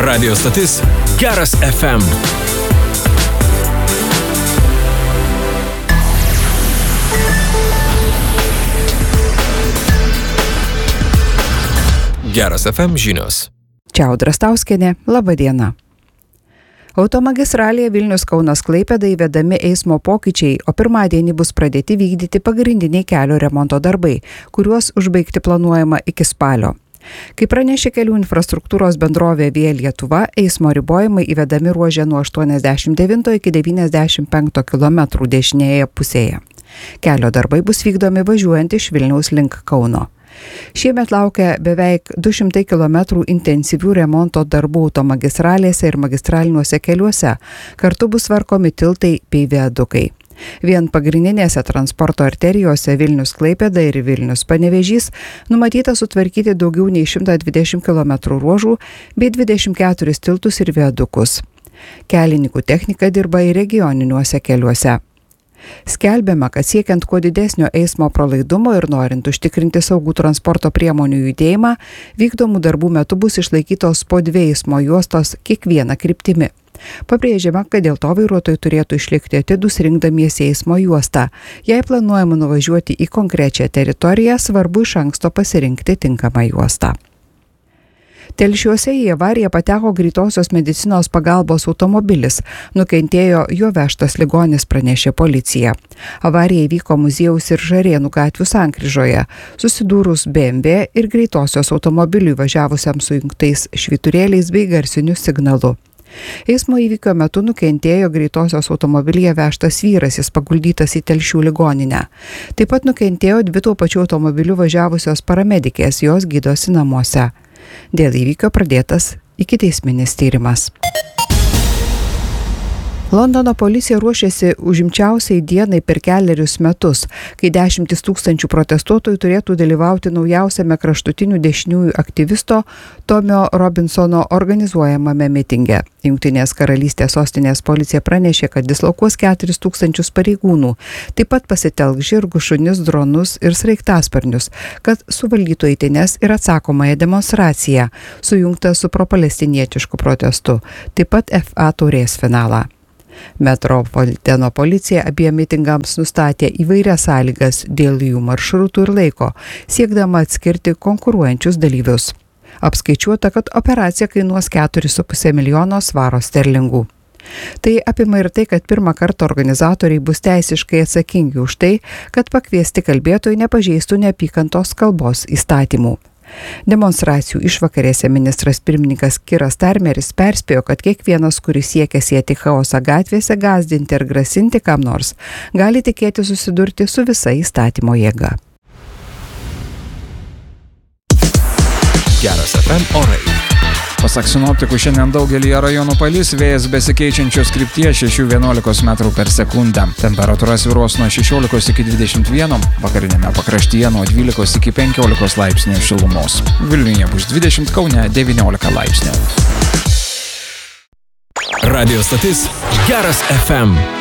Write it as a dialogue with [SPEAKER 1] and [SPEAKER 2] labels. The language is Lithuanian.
[SPEAKER 1] Radio stotis Geras FM. Geras FM žinios.
[SPEAKER 2] Čia Audra Stauskienė, laba diena. Automagistralėje Vilnius-Kaunas Klaipėda įvedami eismo pokyčiai, o pirmadienį bus pradėti vykdyti pagrindiniai kelio remonto darbai, kuriuos užbaigti planuojama iki spalio. Kaip pranešė kelių infrastruktūros bendrovė Via Lietuva, eismo ribojimai įvedami ruože nuo 89 iki 95 km dešinėje pusėje. Kelio darbai bus vykdomi važiuojant iš Vilniaus link Kauno. Šiemet laukia beveik 200 km intensyvių remonto darbų automagistralėse ir magistraliniuose keliuose. Kartu bus tvarkomi tiltai bei viadukai. Vien pagrindinėse transporto arterijose Vilnius-Klaipėda ir Vilnius-Panevėžys numatyta sutvarkyti daugiau nei 120 km ruožų bei 24 tiltus ir viadukus. Kelininkų technika dirba ir regioniniuose keliuose. Skelbiama, kad siekiant kuo didesnio eismo pralaidumo ir norint užtikrinti saugų transporto priemonių judėjimą, vykdomų darbų metu bus išlaikytos po 2 eismo juostos kiekviena kryptimi. Pabrėžiama, kad dėl to vairuotojai turėtų išlikti atidūs rinkdamiesi eismo juostą. Jei planuojama nuvažiuoti į konkrečią teritoriją, svarbu iš anksto pasirinkti tinkamą juostą. Telšiuose į avariją pateko greitosios medicinos pagalbos automobilis. Nukentėjo jo vežtas ligonis, pranešė policija. Avarija įvyko Muziejaus ir Žarėnų gatvių sankryžoje, susidūrus BMW ir greitosios automobiliui važiavusiam su įjungtais švyturėliais bei garsiniu signalu. Eismo įvykio metu nukentėjo greitosios automobilyje vežtas vyras, jis paguldytas į Telšių ligoninę. Taip pat nukentėjo 2 tuo pačiu automobiliu važiavusios paramedikės, jos gydosi namuose. Dėl įvykio pradėtas ikiteisminis tyrimas. Londono policija ruošiasi užimčiausiai dienai per kelerius metus, kai 10 000 protestuotojų turėtų dalyvauti naujausiame kraštutinių dešiniųjų aktyvisto Tomio Robinsono organizuojamame mitinge. Jungtinės karalystės sostinės policija pranešė, kad dislokuos 4 000 pareigūnų, taip pat pasitelks žirgus, šunis, dronus ir sraigtasparnius, kad suvaldytų eitynes ir atsakomąją demonstraciją, sujungtą su propalestinietišku protestu, taip pat FA taurės finalą. Metropoliteno policija abiem mitingams nustatė įvairias sąlygas dėl jų maršrutų ir laiko, siekdama atskirti konkuruojančius dalyvius. Apskaičiuota, kad operacija kainuos 4,5 milijono svarų sterlingų. Tai apima ir tai, kad pirmą kartą organizatoriai bus teisiškai atsakingi už tai, kad pakviesti kalbėtojai nepažeistų neapykantos kalbos įstatymų. Demonstracijų išvakarėse ministras pirmininkas Kiras Starmeris perspėjo, kad kiekvienas, kuris siekia sėti chaosą gatvėse, gąsdinti ir grasinti kam nors, gali tikėti susidurti su visa įstatymo jėga.
[SPEAKER 1] Geras FM orai.
[SPEAKER 3] Pasak sinoptikų, šiandien daugelį rajonų palis, vėjas besikeičiančios krypties 6–11 metrų per sekundę. Temperatūra svyruos nuo 16 iki 21, vakarinėme pakraštyje nuo 12 iki 15 laipsnių šilumos. Vilniuje bus 20, Kaune 19 laipsnių.
[SPEAKER 1] Radio stotis Geras FM.